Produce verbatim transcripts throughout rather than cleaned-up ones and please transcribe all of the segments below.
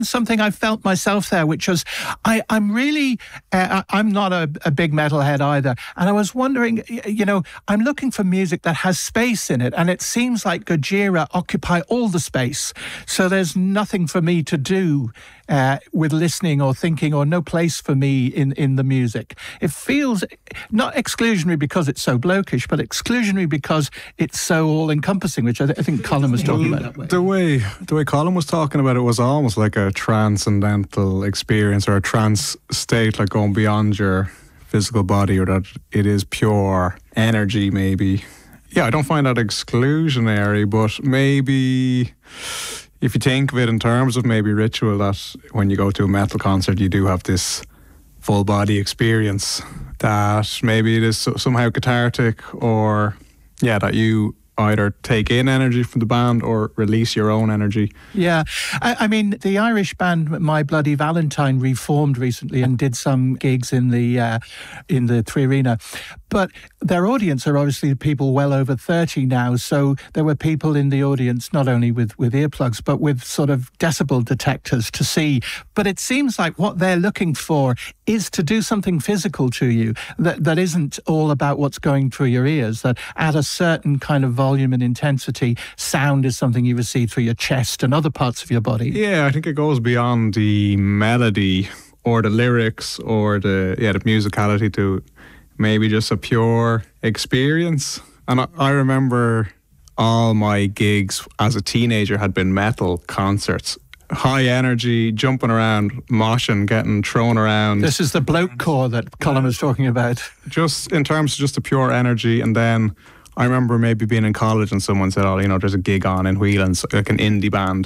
something I felt myself there, which was, I, I'm really, uh, I'm not a, a big metalhead either. And I was wondering, you know, I'm looking for music that has space in it. And it seems like Gojira occupy all the space. So there's nothing for me to do uh, with listening or thinking, or no place for me in, in the music. It feels not exclusionary because it's so blokish, but exclusionary because it's so all-encompassing, which I, th- I think Colin was talking about. That way. The way, the way Colin was talking about it was almost like a transcendental experience or a trance state, like going beyond your physical body, or that it is pure energy maybe. Yeah, I don't find that exclusionary, but maybe if you think of it in terms of maybe ritual, that when you go to a metal concert you do have this full body experience, that maybe it is somehow cathartic, or yeah, that you either take in energy from the band or release your own energy. Yeah. I, I mean, the Irish band My Bloody Valentine reformed recently and did some gigs in the uh, in the Three Arena. But their audience are obviously people well over thirty now. So there were people in the audience, not only with, with earplugs, but with sort of decibel detectors to see. But it seems like what they're looking for is to do something physical to you that, that isn't all about what's going through your ears, that at a certain kind of volume and intensity, sound is something you receive through your chest and other parts of your body. Yeah, I think it goes beyond the melody or the lyrics or the yeah the musicality to maybe just a pure experience. And I, I remember all my gigs as a teenager had been metal concerts. High energy, jumping around, moshing, getting thrown around. This is the bloke core that Colin was talking about. Just in terms of just the pure energy. And then I remember maybe being in college and someone said, oh, you know, there's a gig on in Whelan's, like an indie band.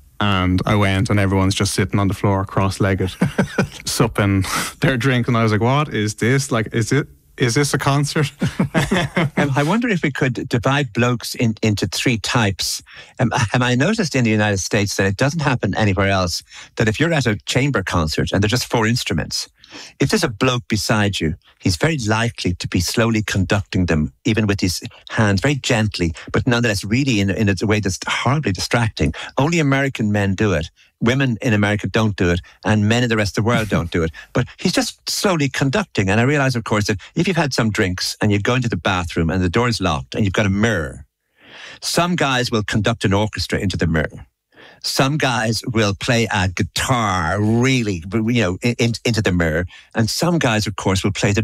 And I went and everyone's just sitting on the floor cross-legged, supping their drink. And I was like, what is this? Like, is it? Is this a concert? um, I wonder if we could divide blokes in, into three types. Um, and I noticed in the United States that it doesn't happen anywhere else, that if you're at a chamber concert and there's just four instruments, if there's a bloke beside you, he's very likely to be slowly conducting them, even with his hands, very gently, but nonetheless really in, in a way that's horribly distracting. Only American men do it. Women in America don't do it, and men in the rest of the world don't do it. But he's just slowly conducting. And I realise, of course, that if you've had some drinks and you go into the bathroom and the door is locked and you've got a mirror, some guys will conduct an orchestra into the mirror. Some guys will play a guitar really, you know, in, into the mirror. And some guys, of course, will play the